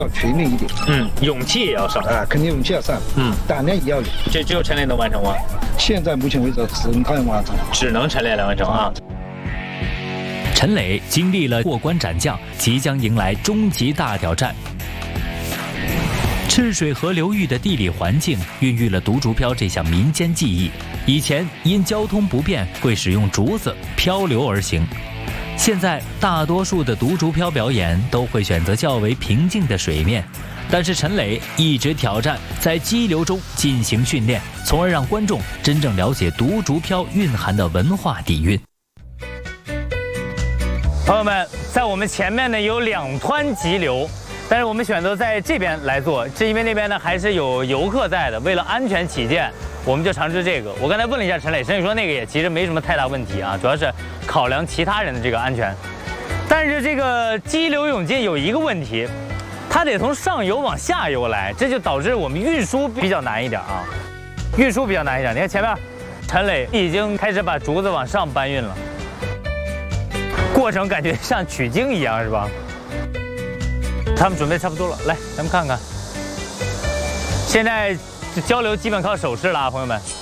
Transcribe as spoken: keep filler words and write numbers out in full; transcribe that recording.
要全面一点。 嗯，勇气也要上啊，肯定勇气要上， 嗯， 胆量也要有。 这只有陈磊能完成吗？ 现在目前为止只能他完成， 只能陈磊来完成啊。 陈磊经历了过关斩将，即将迎来终极大挑战。赤水河流域的地理环境孕育了独竹漂这项民间技艺。以前因交通不便会使用竹子漂流而行，现在大多数的独竹漂表演都会选择较为平静的水面。但是陈磊一直挑战在激流中进行训练，从而让观众真正了解独竹漂蕴含的文化底蕴。 朋友们，在我们前面呢有两湍急流，但是我们选择在这边来做，是因为那边呢还是有游客在的，为了安全起见，我们就尝试这个。我刚才问了一下陈磊，陈磊说那个也其实没什么太大问题啊，主要是考量其他人的这个安全。但是这个激流勇进有一个问题，它得从上游往下游来，这就导致我们运输比较难一点啊，运输比较难一点。你看前面，陈磊已经开始把竹子往上搬运了。过程感觉像取经一样，是吧？他们准备差不多了，来，咱们看看。现在交流基本靠手势了啊，朋友们。